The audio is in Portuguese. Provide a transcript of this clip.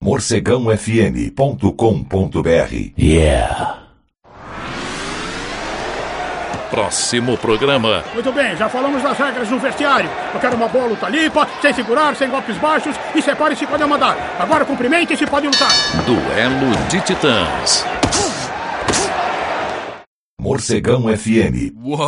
morcegãofm.com.br. Yeah. Próximo programa. Muito bem, já falamos das regras no vestiário. Eu quero uma boa luta limpa, sem segurar, sem golpes baixos, e separe-se quando eu mandar. Agora cumprimente-se e pode lutar. Duelo de Titãs. Morcegão FM.